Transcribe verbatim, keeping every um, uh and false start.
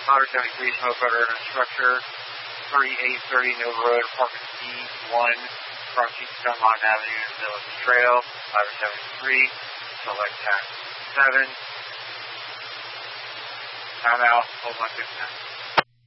Otter seventy-three, smoke over in a structure, thirty-eight thirty Nova Road, apartment D one, across East Dunlop Avenue, Village Trail, Otter seventy-three, select tax seven. Time out, hold my fifth time.